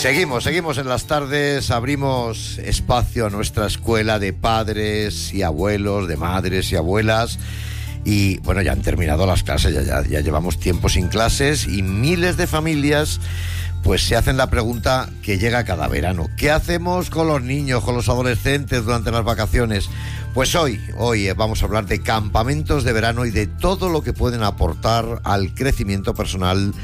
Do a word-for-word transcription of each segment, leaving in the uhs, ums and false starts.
Seguimos, seguimos en las tardes, abrimos espacio a nuestra escuela de padres y abuelos, de madres y abuelas. Y bueno, ya han terminado las clases, ya, ya, ya llevamos tiempo sin clases y miles de familias pues se hacen la pregunta que llega cada verano. ¿Qué hacemos con los niños, con los adolescentes durante las vacaciones? Pues hoy, hoy vamos a hablar de campamentos de verano y de todo lo que pueden aportar al crecimiento personal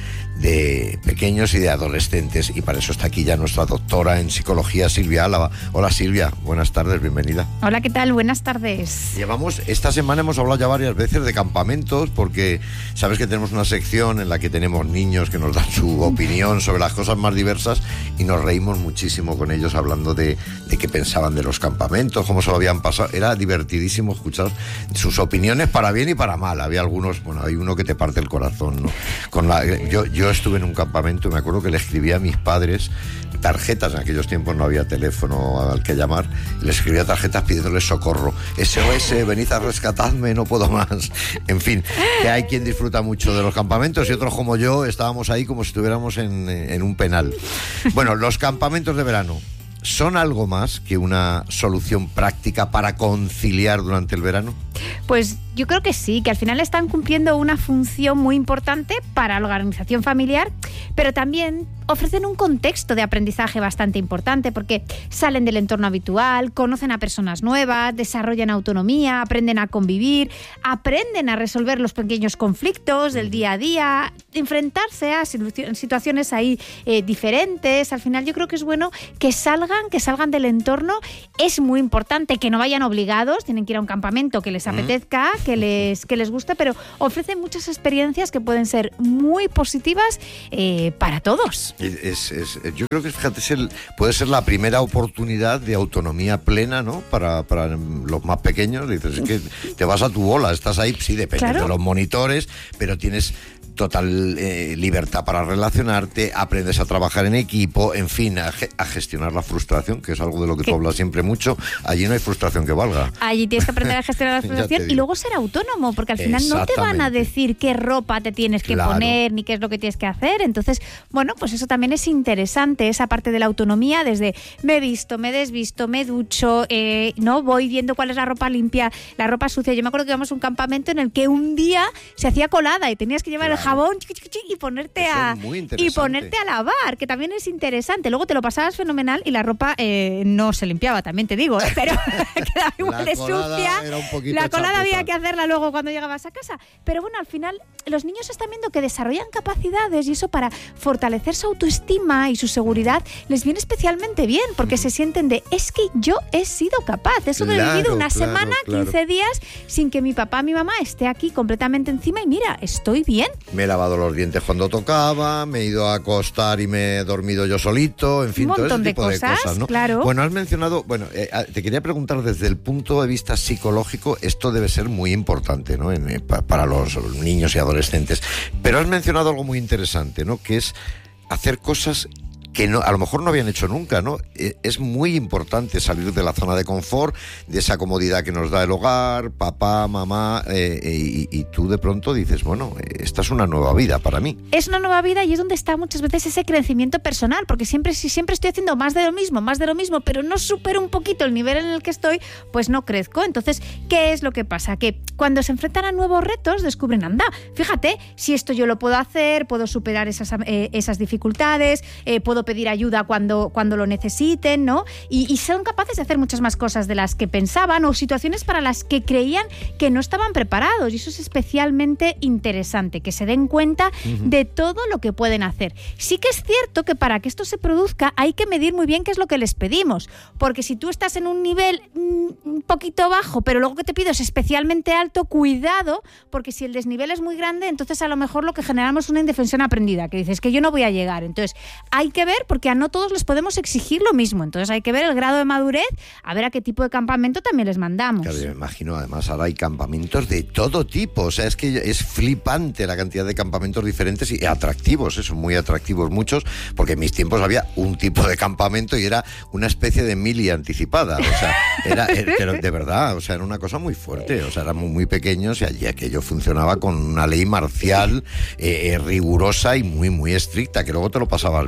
de pequeños y de adolescentes. Y para eso está aquí ya nuestra doctora en psicología, Silvia Álava. Hola Silvia, buenas tardes, bienvenida. Hola, ¿qué tal? Buenas tardes. Llevamos, esta semana hemos hablado ya varias veces de campamentos porque sabes que tenemos una sección en la que tenemos niños que nos dan su opinión sobre las cosas más diversas y nos reímos muchísimo con ellos hablando de, de qué pensaban de los campamentos, cómo se lo habían pasado. Era divertidísimo escuchar sus opiniones para bien y para mal. Había algunos, bueno, hay uno que te parte el corazón, ¿no? Con la, yo, yo estuve en un campamento y me acuerdo que le escribía a mis padres tarjetas, en aquellos tiempos no había teléfono al que llamar, y les escribía tarjetas pidiéndoles socorro. S O S, venid a rescatarme, no puedo más. En fin, que hay quien disfruta mucho de los campamentos y otros como yo estábamos ahí como si estuviéramos en, en un penal. Bueno, los campamentos de verano ¿son algo más que una solución práctica para conciliar durante el verano? Pues yo creo que sí, que al final están cumpliendo una función muy importante para la organización familiar, pero también ofrecen un contexto de aprendizaje bastante importante porque salen del entorno habitual, conocen a personas nuevas, desarrollan autonomía, aprenden a convivir, aprenden a resolver los pequeños conflictos del día a día, enfrentarse a situaciones ahí eh, diferentes. Al final yo creo que es bueno que salgan, que salgan del entorno. Es muy importante que no vayan obligados, tienen que ir a un campamento que les apetezca, que les, que les guste, pero ofrecen muchas experiencias que pueden ser muy positivas eh, para todos. Es, es, yo creo que, fíjate, es el, puede ser la primera oportunidad de autonomía plena, ¿no? Para, para los más pequeños. Dices, es que te vas a tu bola, estás ahí, sí, depende claro. de los monitores, pero tienes total eh, libertad para relacionarte, aprendes a trabajar en equipo, en fin, a, a gestionar la frustración, que es algo de lo que ¿Qué? tú hablas siempre mucho. Allí no hay frustración que valga. Allí tienes que aprender a gestionar la frustración y luego ser autónomo, porque al final no te van a decir qué ropa te tienes que claro. poner, ni qué es lo que tienes que hacer. Entonces, bueno, pues eso también es interesante, esa parte de la autonomía, desde me he visto, me he desvisto, me ducho, eh, no voy viendo cuál es la ropa limpia, la ropa sucia. Yo me acuerdo que íbamos a un campamento en el que un día se hacía colada y tenías que llevar claro. el jabón y ponerte a y ponerte a lavar, que también es interesante. Luego te lo pasabas fenomenal y la ropa eh, no se limpiaba, también te digo, ¿eh? Pero quedaba igual de sucia. La colada había que hacerla luego cuando llegabas a casa. Pero bueno, al final los niños están viendo que desarrollan capacidades y eso para fortalecer su autoestima y su seguridad les viene especialmente bien, porque mm. se sienten de, es que yo he sido capaz. He sobrevivido claro, una claro, semana, claro. quince días sin que mi papá, mi mamá esté aquí completamente encima y mira, estoy bien. Me he lavado los dientes cuando tocaba, me he ido a acostar y me he dormido yo solito, en fin, un todo ese de tipo cosas, de cosas, ¿no? Claro. Bueno, has mencionado, bueno, eh, te quería preguntar desde el punto de vista psicológico, esto debe ser muy importante, ¿no? En, eh, pa, para los niños y adolescentes. Pero has mencionado algo muy interesante, ¿no? Que es hacer cosas que no, a lo mejor no habían hecho nunca, ¿no? Es muy importante salir de la zona de confort, de esa comodidad que nos da el hogar, papá, mamá, eh, y, y tú de pronto dices, bueno, esta es una nueva vida para mí. Es una nueva vida y es donde está muchas veces ese crecimiento personal, porque siempre si siempre estoy haciendo más de lo mismo, más de lo mismo, pero no supero un poquito el nivel en el que estoy, pues no crezco. Entonces, ¿qué es lo que pasa? Que cuando se enfrentan a nuevos retos, descubren, anda, fíjate, si esto yo lo puedo hacer, puedo superar esas, eh, esas dificultades, eh, puedo pedir ayuda cuando, cuando lo necesiten, ¿no? Y, y son capaces de hacer muchas más cosas de las que pensaban o situaciones para las que creían que no estaban preparados. Y eso es especialmente interesante, que se den cuenta uh-huh. de todo lo que pueden hacer. Sí que es cierto que para que esto se produzca hay que medir muy bien qué es lo que les pedimos, porque si tú estás en un nivel mmm, un poquito bajo, pero luego que te pido es especialmente alto, cuidado, porque si el desnivel es muy grande, entonces a lo mejor lo que generamos es una indefensión aprendida, que dices que yo no voy a llegar. Entonces hay que ver, porque a no todos les podemos exigir lo mismo. Entonces hay que ver el grado de madurez, a ver a qué tipo de campamento también les mandamos. Claro, yo me imagino, además ahora hay campamentos de todo tipo. O sea, es que es flipante la cantidad de campamentos diferentes y atractivos, eso, muy atractivos muchos, porque en mis tiempos había un tipo de campamento y era una especie de mili anticipada. O sea, era, era pero de verdad, o sea, era una cosa muy fuerte. O sea, éramos muy pequeños y allí aquello funcionaba con una ley marcial eh, eh, rigurosa y muy, muy estricta, que luego te lo pasabas bien también.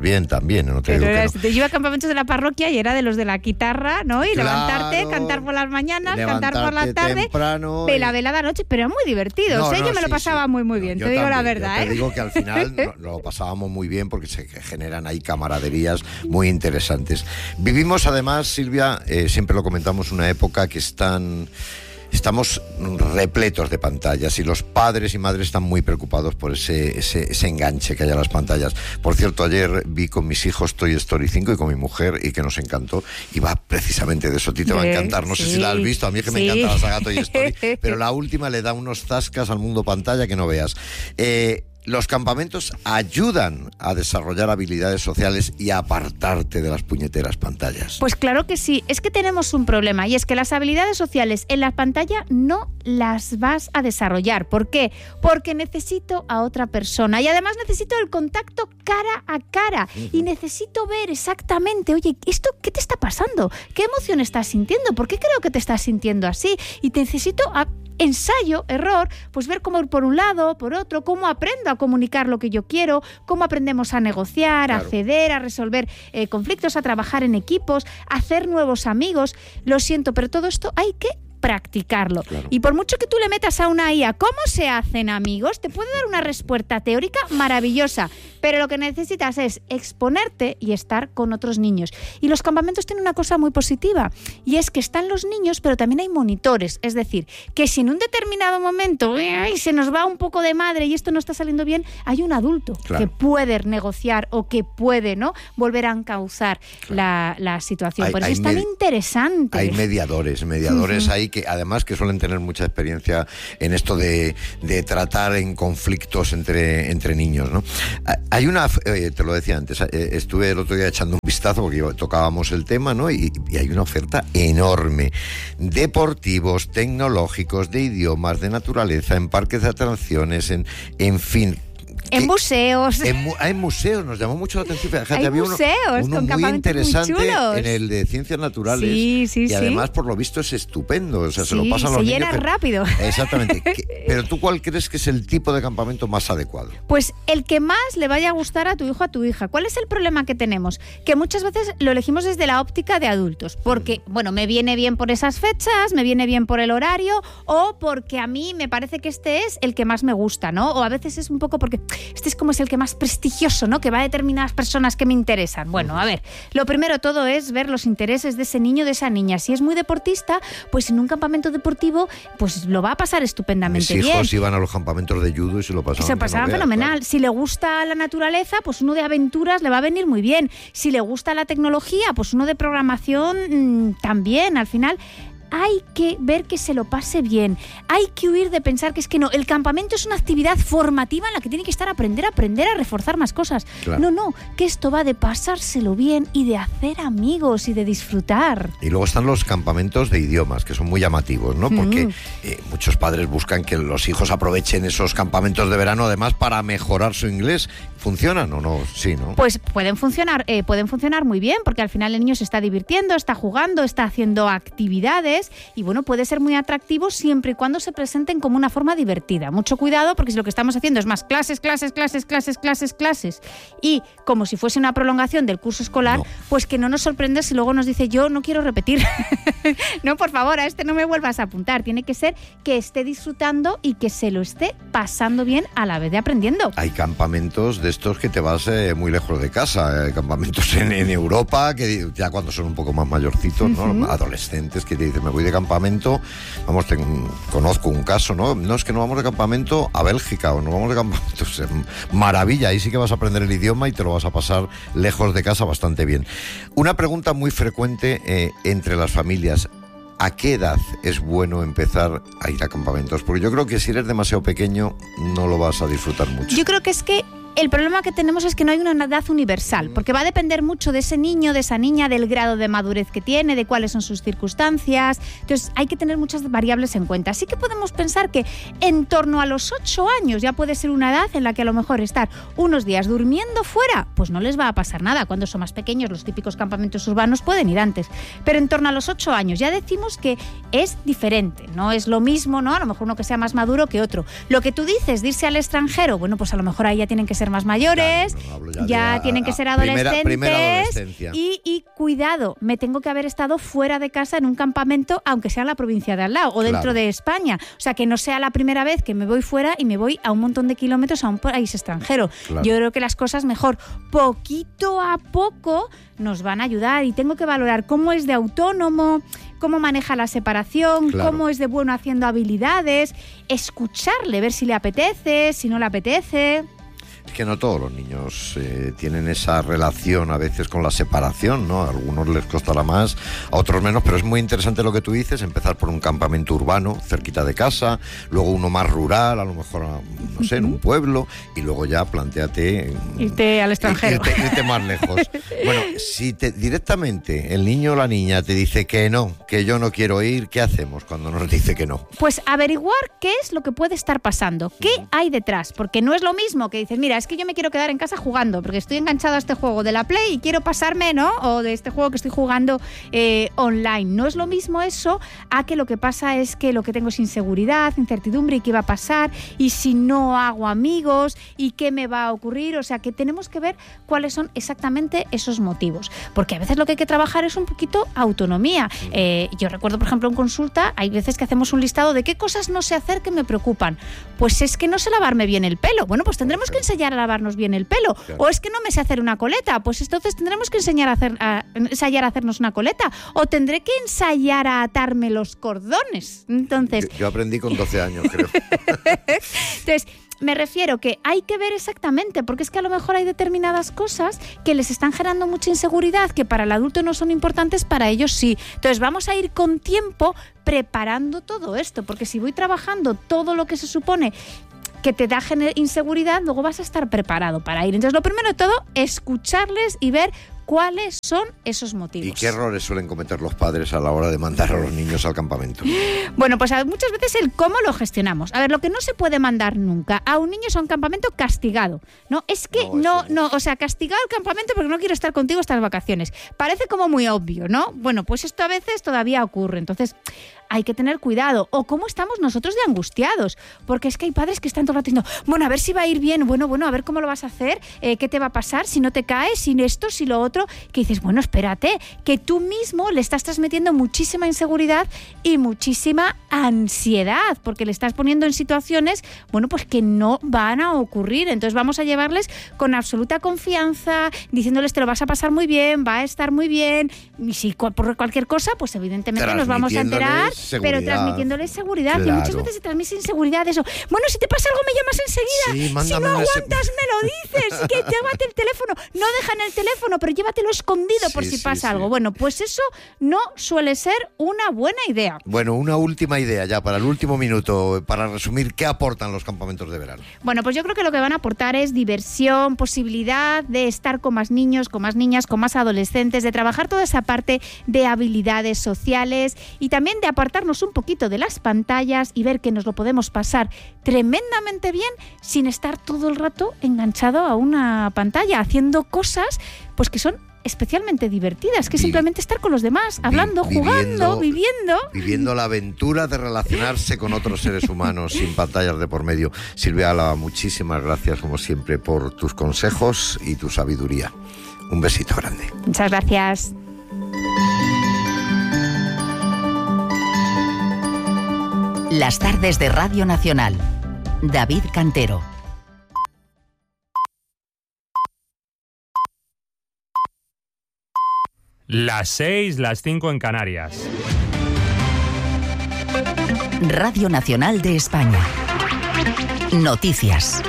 también, no te Pero digo que eras, no. Yo iba a campamentos de la parroquia y era de los de la guitarra, ¿no? Y Claro, levantarte, cantar por las mañanas, cantar por la levantarte tarde, temprano y- vela, velada noche, pero era muy divertido, No, ¿eh? no, Yo me lo sí, pasaba sí. muy, muy No, bien, yo te digo la también, verdad, yo ¿eh? te digo que al final no- lo pasábamos muy bien porque se generan ahí camaraderías muy interesantes. Vivimos además, Silvia, eh, siempre lo comentamos, una época que están... Estamos repletos de pantallas y los padres y madres están muy preocupados por ese, ese, ese enganche que hay a las pantallas. Por cierto, ayer vi con mis hijos Toy Story cinco y con mi mujer y que nos encantó, y va precisamente de eso. A ti te va a encantar, no sé Sí, si la has visto, a mí es que me sí. encanta la saga Toy Story, pero la última le da unos zascas al mundo pantalla que no veas. Eh... Los campamentos ayudan a desarrollar habilidades sociales y a apartarte de las puñeteras pantallas. Pues claro que sí, es que tenemos un problema y es que las habilidades sociales en la pantalla no las vas a desarrollar. ¿Por qué? Porque necesito a otra persona y además necesito el contacto cara a cara y necesito ver exactamente, oye, ¿esto qué te está pasando? ¿Qué emoción estás sintiendo? ¿Por qué creo que te estás sintiendo así? Y te necesito a ensayo, error, pues ver cómo ir por un lado, por otro, cómo aprendo a comunicar lo que yo quiero, cómo aprendemos a negociar, Claro. a ceder, a resolver eh, conflictos, a trabajar en equipos, a hacer nuevos amigos. Lo siento, pero todo esto hay que practicarlo. Claro. Y por mucho que tú le metas a una I A cómo se hacen amigos, te puede dar una respuesta teórica maravillosa, pero lo que necesitas es exponerte y estar con otros niños. Y los campamentos tienen una cosa muy positiva, y es que están los niños, pero también hay monitores. Es decir, que si en un determinado momento ¡ay!, se nos va un poco de madre y esto no está saliendo bien, hay un adulto Claro. que puede negociar o que puede, ¿no?, volver a encauzar la, la situación. Hay- Por eso hay es tan med- interesante. Hay mediadores, mediadores Ujú. ahí que además que suelen tener mucha experiencia en esto de, de tratar en conflictos entre, entre niños, ¿no? Hay una, eh, te lo decía antes, eh, estuve el otro día echando un vistazo porque tocábamos el tema, ¿no? Y, y hay una oferta enorme. Deportivos, tecnológicos, de idiomas, de naturaleza, en parques de atracciones, en, en fin. En que- museos. En, mu- hay museos, nos llamó mucho la atención. Fíjate, Hay había uno, museos uno con muy campamentos muy interesante chulos. en el de ciencias naturales. Sí, sí, y sí. además, por lo visto, es estupendo. O sea, se Sí, lo pasan se los llena niños. pero- rápido. Exactamente. ¿Qué- Pero tú, ¿cuál crees que es el tipo de campamento más adecuado? Pues el que más le vaya a gustar a tu hijo o a tu hija. ¿Cuál es el problema que tenemos? Que muchas veces lo elegimos desde la óptica de adultos. Porque, bueno, me viene bien por esas fechas, me viene bien por el horario, o porque a mí me parece que este es el que más me gusta, ¿no? O a veces es un poco porque este es como es el que más prestigioso, ¿no?, que va a determinadas personas que me interesan. Bueno, a ver, lo primero de todo es ver los intereses de ese niño o de esa niña. Si es muy deportista, pues en un campamento deportivo, pues lo va a pasar estupendamente Mis bien. hijos iban a los campamentos de judo y se lo pasaban. Se que pasaba no veas, fenomenal. claro. Si le gusta la naturaleza, pues uno de aventuras le va a venir muy bien. Si le gusta la tecnología, pues uno de programación mmm, también. Al final hay que ver que se lo pase bien. Hay que huir de pensar que es que no, el campamento es una actividad formativa en la que tiene que estar a aprender, a aprender, a reforzar más cosas. Claro. No, no, que esto va de pasárselo bien y de hacer amigos y de disfrutar. Y luego están los campamentos de idiomas, que son muy llamativos, ¿no? Porque Mm. eh, muchos padres buscan que los hijos aprovechen esos campamentos de verano, además, para mejorar su inglés. ¿Funcionan o no? Sí, ¿no? Pues pueden funcionar, eh, pueden funcionar muy bien, porque al final el niño se está divirtiendo, está jugando, está haciendo actividades y bueno, puede ser muy atractivo siempre y cuando se presenten como una forma divertida. Mucho cuidado, porque si lo que estamos haciendo es más clases, clases, clases, clases, clases, clases y como si fuese una prolongación del curso escolar, No. pues que no nos sorprenda si luego nos dice yo no quiero repetir. No, por favor, a este no me vuelvas a apuntar. Tiene que ser que esté disfrutando y que se lo esté pasando bien a la vez de aprendiendo. Hay campamentos de estos que te vas eh, muy lejos de casa, eh, campamentos en, en Europa, que ya cuando son un poco más mayorcitos, ¿no? Ujú. Adolescentes, que te dicen, me voy de campamento, vamos, ten- conozco un caso, ¿no? No, es que nos vamos de campamento a Bélgica o nos vamos de campamento, o sea, maravilla, ahí sí que vas a aprender el idioma y te lo vas a pasar lejos de casa bastante bien. Una pregunta muy frecuente eh, entre las familias: ¿a qué edad es bueno empezar a ir a campamentos? Porque yo creo que si eres demasiado pequeño no lo vas a disfrutar mucho. Yo creo que es que el problema que tenemos es que no hay una edad universal, porque va a depender mucho de ese niño, de esa niña, del grado de madurez que tiene, de cuáles son sus circunstancias. Entonces hay que tener muchas variables en cuenta. Así que podemos pensar que en torno a los ocho años ya puede ser una edad en la que a lo mejor estar unos días durmiendo fuera, pues no les va a pasar nada. Cuando son más pequeños, los típicos campamentos urbanos pueden ir antes. Pero en torno a los ocho años ya decimos que es diferente, no es lo mismo, ¿no? A lo mejor uno que sea más maduro que otro. Lo que tú dices de irse al extranjero, bueno, pues a lo mejor ahí ya tienen que ser ser más mayores, claro, no, hablo ya, ya de a, tienen que a, ser adolescentes. Primera, primera adolescencia. Y, y cuidado, me tengo que haber estado fuera de casa en un campamento, aunque sea en la provincia de al lado o dentro claro. de España. O sea, que no sea la primera vez que me voy fuera y me voy a un montón de kilómetros a un país extranjero. Claro. Yo creo que las cosas mejor, poquito a poco, nos van a ayudar, y tengo que valorar cómo es de autónomo, cómo maneja la separación, claro. cómo es de bueno haciendo habilidades, escucharle, ver si le apetece, si no le apetece. Es que no todos los niños eh, tienen esa relación a veces con la separación, ¿no? A algunos les costará más, a otros menos, pero es muy interesante lo que tú dices, empezar por un campamento urbano cerquita de casa, luego uno más rural, a lo mejor, no sé, en un pueblo, y luego ya plantéate... Irte al extranjero. Irte, irte más lejos. Bueno, si te, directamente el niño o la niña te dice que no, que yo no quiero ir, ¿qué hacemos cuando nos dice que no? Pues averiguar qué es lo que puede estar pasando, qué hay detrás, porque no es lo mismo que dices, mira, es que yo me quiero quedar en casa jugando, porque estoy enganchado a este juego de la Play y quiero pasarme, ¿no? O de este juego que estoy jugando eh, online. No es lo mismo eso a que lo que pasa es que lo que tengo es inseguridad, incertidumbre y qué va a pasar, y si no hago amigos, y qué me va a ocurrir. O sea, que tenemos que ver cuáles son exactamente esos motivos, porque a veces lo que hay que trabajar es un poquito autonomía. Eh, yo recuerdo, por ejemplo, en consulta, hay veces que hacemos un listado de qué cosas no sé hacer que me preocupan. Pues es que no sé lavarme bien el pelo. Bueno, pues tendremos que ensayar a lavarnos bien el pelo. Claro. O es que no me sé hacer una coleta. Pues entonces tendremos que enseñar a hacer, a, ensayar a hacernos una coleta. O tendré que ensayar a atarme los cordones. Entonces... Yo, yo aprendí con doce años, creo. Entonces... Me refiero que hay que ver exactamente, porque es que a lo mejor hay determinadas cosas que les están generando mucha inseguridad, que para el adulto no son importantes, para ellos sí. Entonces vamos a ir con tiempo preparando todo esto, porque si voy trabajando todo lo que se supone que te da inseguridad, luego vas a estar preparado para ir. Entonces lo primero de todo, escucharles y ver cuáles son esos motivos. ¿Y qué errores suelen cometer los padres a la hora de mandar a los niños al campamento? Bueno, pues muchas veces el cómo lo gestionamos. A ver, lo que no se puede mandar nunca a un niño es a un campamento castigado, ¿no? Es que no, no, no, o sea, castigado al campamento porque no quiero estar contigo estas vacaciones. Parece como muy obvio, ¿no? Bueno, pues esto a veces todavía ocurre. Entonces, hay que tener cuidado. O cómo estamos nosotros de angustiados, porque es que hay padres que están todo el rato diciendo, bueno, a ver si va a ir bien, bueno, bueno, a ver cómo lo vas a hacer, eh, qué te va a pasar, si no te caes, si esto, si lo otro, que dices, bueno, espérate, que tú mismo le estás transmitiendo muchísima inseguridad y muchísima ansiedad, porque le estás poniendo en situaciones, bueno, pues que no van a ocurrir. Entonces vamos a llevarles con absoluta confianza, diciéndoles te lo vas a pasar muy bien, va a estar muy bien, y si por cualquier cosa, pues evidentemente nos vamos a enterar, seguridad. Pero transmitiéndoles seguridad, claro. Y muchas veces se transmite inseguridad, eso, bueno, si te pasa algo me llamas enseguida, sí, si no aguantas ese... me lo dices, que llévate el teléfono, no dejan el teléfono, pero llévatelo escondido sí, por si sí, pasa sí. algo. Bueno, pues eso no suele ser una buena idea. Bueno, una última idea ya para el último minuto, para resumir, ¿qué aportan los campamentos de verano? Bueno, pues yo creo que lo que van a aportar es diversión, posibilidad de estar con más niños, con más niñas, con más adolescentes, de trabajar toda esa parte de habilidades sociales y también de apartarnos un poquito de las pantallas y ver que nos lo podemos pasar tremendamente bien sin estar todo el rato enganchado a una pantalla, haciendo cosas pues que son especialmente divertidas, que Vi- simplemente estar con los demás, hablando, vi- jugando, viviendo. Viviendo la aventura de relacionarse con otros seres humanos sin pantallas de por medio. Silvia Álava, muchísimas gracias como siempre por tus consejos y tu sabiduría. Un besito grande. Muchas gracias. Las tardes de Radio Nacional. David Cantero. Las seis, las cinco en Canarias. Radio Nacional de España. Noticias.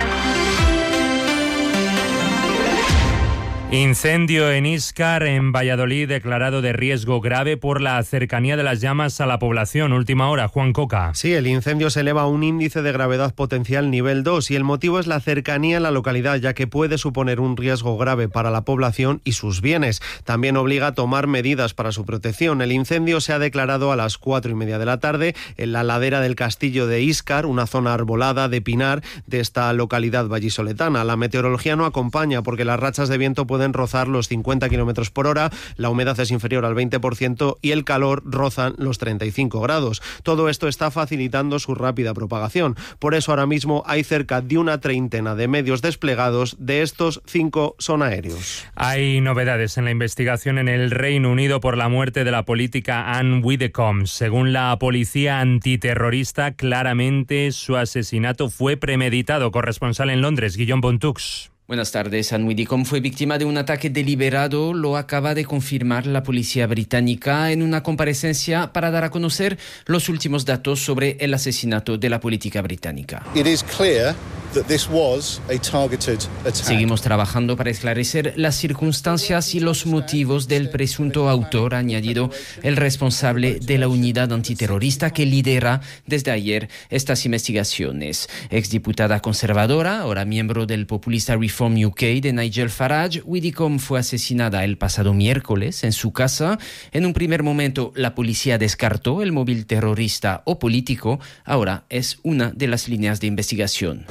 Incendio en Íscar, en Valladolid, declarado de riesgo grave por la cercanía de las llamas a la población. Última hora, Juan Coca. Sí, el incendio se eleva a un índice de gravedad potencial nivel dos y el motivo es la cercanía en la localidad, ya que puede suponer un riesgo grave para la población y sus bienes. También obliga a tomar medidas para su protección. El incendio se ha declarado a las cuatro y media de la tarde en la ladera del castillo de Íscar, una zona arbolada de pinar de esta localidad vallisoletana. La meteorología no acompaña porque las rachas de viento pueden pueden rozar los cincuenta kilómetros por hora, la humedad es inferior al veinte por ciento y el calor rozan los treinta y cinco grados. Todo esto está facilitando su rápida propagación. Por eso ahora mismo hay cerca de una treintena de medios desplegados, de estos cinco son aéreos. Hay novedades en la investigación en el Reino Unido por la muerte de la política Anne Widdecombe. Según la policía antiterrorista, claramente su asesinato fue premeditado. Corresponsal en Londres, Guillaume Bontux. Buenas tardes. Anne Widdecombe fue víctima de un ataque deliberado, lo acaba de confirmar la policía británica en una comparecencia para dar a conocer los últimos datos sobre el asesinato de la política británica. It is clear that this was a targeted attack. Seguimos trabajando para esclarecer las circunstancias y los motivos del presunto autor, ha añadido el responsable de la unidad antiterrorista que lidera desde ayer estas investigaciones. Exdiputada conservadora, ahora miembro del populista Reform U K de Nigel Farage, Widdecombe fue asesinada el pasado miércoles en su casa. En un primer momento la policía descartó el móvil terrorista o político, ahora es una de las líneas de investigación.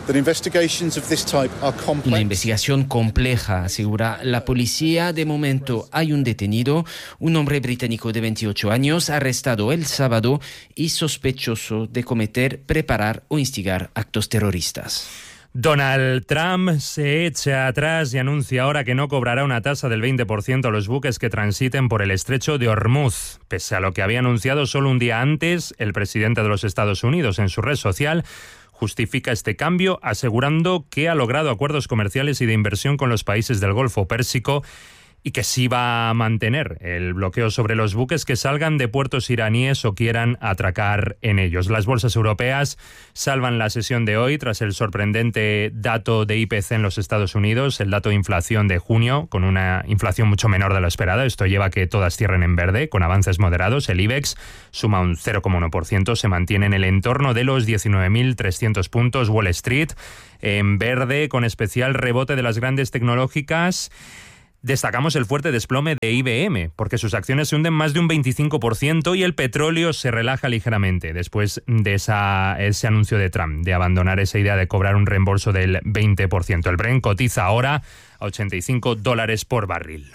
Una investigación compleja, asegura la policía. De momento hay un detenido, un hombre británico de veintiocho años, arrestado el sábado y sospechoso de cometer, preparar o instigar actos terroristas. Donald Trump se echa atrás y anuncia ahora que no cobrará una tasa del veinte por ciento a los buques que transiten por el estrecho de Hormuz, pese a lo que había anunciado solo un día antes el presidente de los Estados Unidos. En su red social justifica este cambio asegurando que ha logrado acuerdos comerciales y de inversión con los países del Golfo Pérsico y que sí va a mantener el bloqueo sobre los buques que salgan de puertos iraníes o quieran atracar en ellos. Las bolsas europeas salvan la sesión de hoy tras el sorprendente dato de I P C en los Estados Unidos, el dato de inflación de junio, con una inflación mucho menor de lo esperado. Esto lleva a que todas cierren en verde, con avances moderados. El IBEX suma un cero coma uno por ciento, se mantiene en el entorno de los diecinueve mil trescientos puntos. Wall Street en verde, con especial rebote de las grandes tecnológicas. Destacamos el fuerte desplome de I B M, porque sus acciones se hunden más de un veinticinco por ciento y el petróleo se relaja ligeramente después de esa, ese anuncio de Trump de abandonar esa idea de cobrar un reembolso del veinte por ciento. El Brent cotiza ahora a ochenta y cinco dólares por barril.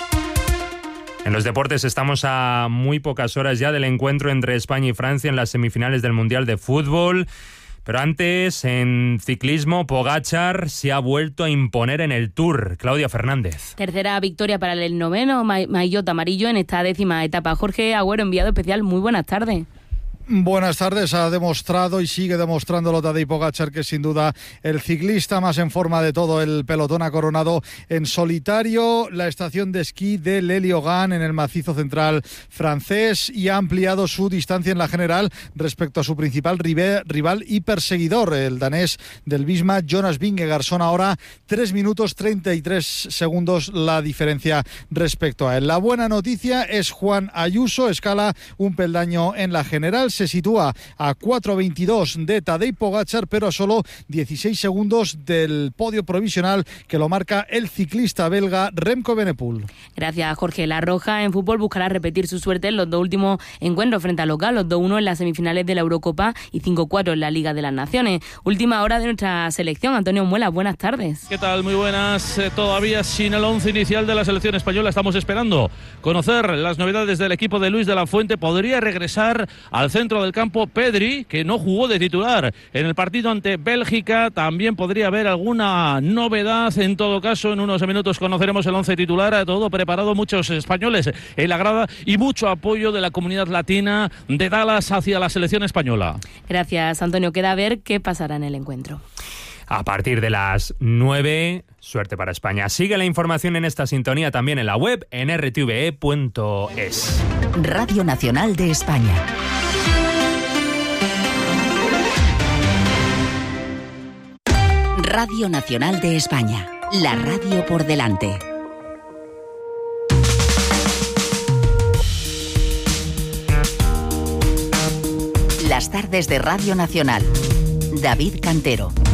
En los deportes estamos a muy pocas horas ya del encuentro entre España y Francia en las semifinales del Mundial de Fútbol. Pero antes, en ciclismo, Pogačar se ha vuelto a imponer en el Tour. Claudia Fernández. Tercera victoria para el noveno maillot amarillo en esta décima etapa. Jorge Agüero, enviado especial, muy buenas tardes. Buenas tardes. Ha demostrado y sigue demostrándolo Tadej Pogačar, que es sin duda el ciclista más en forma de todo el pelotón. Ha coronado en solitario la estación de esquí de L'Héliogane en el macizo central francés y ha ampliado su distancia en la general respecto a su principal rival y perseguidor, el danés del Visma, Jonas Vingegaard. Son ahora tres minutos treinta y tres segundos la diferencia respecto a él. La buena noticia es Juan Ayuso, escala un peldaño en la general. Se sitúa a cuatro veintidós de Tadej Pogačar, pero a solo dieciséis segundos del podio provisional que lo marca el ciclista belga Remco Evenepoel. Gracias, Jorge. La Roja en fútbol buscará repetir su suerte en los dos últimos encuentros frente al local, los dos uno en las semifinales de la Eurocopa y cinco cuatro en la Liga de las Naciones. Última hora de nuestra selección. Antonio Muela, buenas tardes. ¿Qué tal? Muy buenas. Eh, todavía sin el once inicial de la selección española. Estamos esperando conocer las novedades del equipo de Luis de la Fuente. Podría regresar al centro del campo Pedri, que no jugó de titular en el partido ante Bélgica. También podría haber alguna novedad. En todo caso, en unos minutos conoceremos el once titular. Todo preparado, muchos españoles en la grada y mucho apoyo de la comunidad latina de Dallas hacia la selección española. Gracias, Antonio. Queda a ver qué pasará en el encuentro. A partir de las nueve, suerte para España. Sigue la información en esta sintonía también en la web en r t v e punto es. Radio Nacional de España. Radio Nacional de España, la radio por delante. Las tardes de Radio Nacional. David Cantero.